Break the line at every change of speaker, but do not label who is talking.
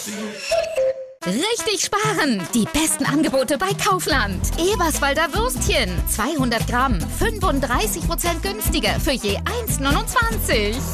Richtig sparen! Die besten Angebote bei Kaufland. Eberswalder Würstchen. 200 Gramm. 35% günstiger für je 1,29.